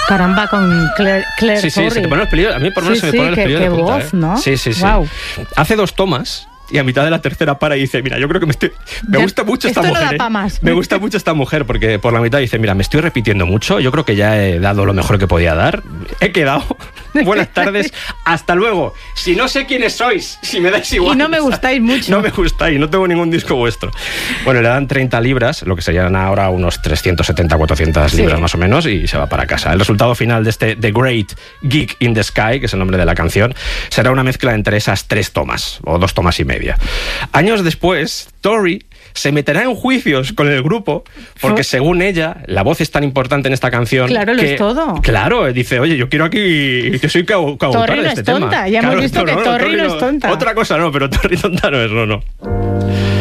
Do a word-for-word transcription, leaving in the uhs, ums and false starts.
Caramba, con Claire, Claire Sí, sí, Torrey. se te ponen los pelillos. A mí por lo menos Sí, se me sí, ponen los qué- pelillos de qué punta, voz, ¿eh? ¿no? Sí, sí, sí. Guau. Hace dos tomas y a mitad de la tercera para y dice, mira, yo creo que me estoy... Me Ya, gusta mucho esta esto no mujer. da ¿eh? pa' más. Me gusta mucho esta mujer porque por la mitad dice, mira, me estoy repitiendo mucho, yo creo que ya he dado lo mejor que podía dar. He quedado. Buenas tardes, hasta luego. Si no sé quiénes sois, si me dais igual. Y no me gustáis mucho. No me gustáis, no tengo ningún disco vuestro. Bueno, le dan treinta libras, lo que serían ahora unos trescientos setenta, cuatrocientas Sí. libras más o menos, y se va para casa. El resultado final de este The Great Geek in the Sky, que es el nombre de la canción, será una mezcla entre esas tres tomas, o dos tomas y media. Años después, Tori se meterá en juicios con el grupo porque, Oh. según ella, la voz es tan importante en esta canción. Claro, lo que, es todo. Claro, dice, oye, yo quiero aquí, yo soy co- coautora Torri de no este es tonta, tema. ya hemos Claro, visto que Torri no es tonta. Otra cosa no, pero Torri tonta no es, no, no.